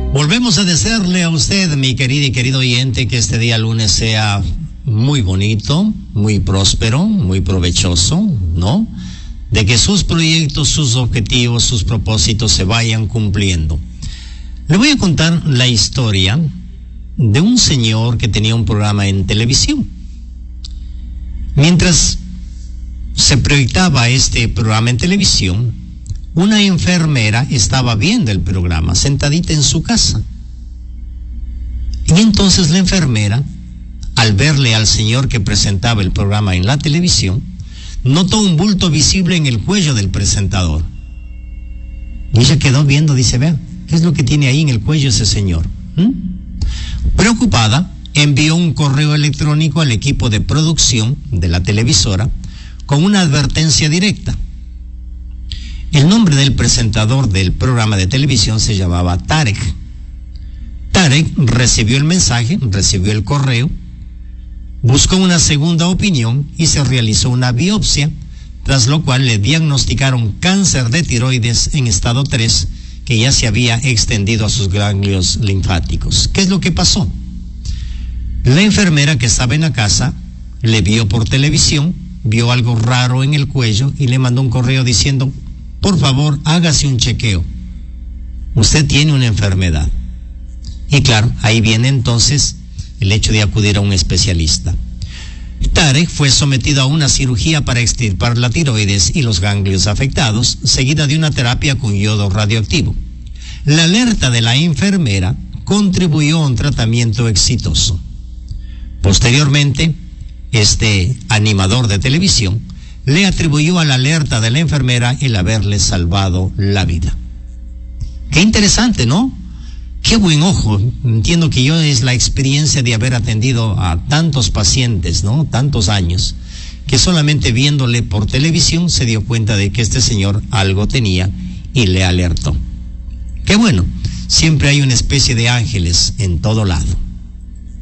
Volvemos a desearle a usted, mi querida y querido oyente, que este día lunes sea muy bonito, muy próspero, muy provechoso, ¿no? De que sus proyectos, sus objetivos, sus propósitos se vayan cumpliendo. Le voy a contar la historia de un señor que tenía un programa en televisión. Mientras se proyectaba este programa en televisión, una enfermera estaba viendo el programa, sentadita en su casa. Y entonces la enfermera, al verle al señor que presentaba el programa en la televisión, notó un bulto visible en el cuello del presentador. Y ella quedó viendo, dice, vea, ¿qué es lo que tiene ahí en el cuello ese señor? Preocupada, envió un correo electrónico al equipo de producción de la televisora con una advertencia directa. El nombre del presentador del programa de televisión se llamaba Tarek. Tarek recibió el mensaje, recibió el correo, buscó una segunda opinión y se realizó una biopsia, tras lo cual le diagnosticaron cáncer de tiroides en estado 3, que ya se había extendido a sus ganglios linfáticos. ¿Qué es lo que pasó? La enfermera que estaba en la casa le vio por televisión, vio algo raro en el cuello y le mandó un correo diciendo: por favor, hágase un chequeo. Usted tiene una enfermedad. Y claro, ahí viene entonces el hecho de acudir a un especialista. Tarek fue sometido a una cirugía para extirpar la tiroides y los ganglios afectados, seguida de una terapia con yodo radioactivo. La alerta de la enfermera contribuyó a un tratamiento exitoso. Posteriormente, este animador de televisión le atribuyó a la alerta de la enfermera el haberle salvado la vida. Qué interesante, ¿no? Qué buen ojo. Entiendo que yo es la experiencia de haber atendido a tantos pacientes, ¿no? Tantos años, que solamente viéndole por televisión se dio cuenta de que este señor algo tenía y le alertó. Qué bueno. Siempre hay una especie de ángeles en todo lado.